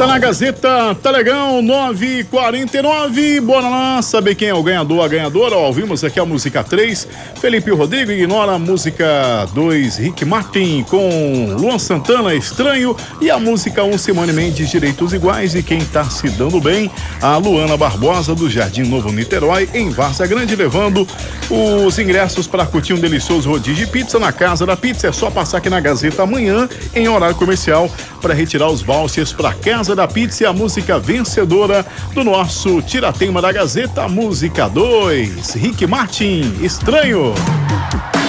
Tá na Gazeta, tá legal, 9h49, bora lá saber quem é o ganhador, a ganhadora. Ó, ouvimos aqui a música 3, Felipe Rodrigo, ignora a música 2, Rick Martin com Luan Santana, Estranho, e a música 1, Simone Mendes, Direitos Iguais. E quem tá se dando bem, a Luana Barbosa do Jardim Novo Niterói, em Várzea Grande, levando os ingressos para curtir um delicioso rodízio de pizza na Casa da Pizza. É só passar aqui na Gazeta amanhã, em horário comercial, para retirar os vouchers para Casa da Pizza. E a música vencedora do nosso Tiratema da Gazeta, música 2, Rick Martin, Estranho.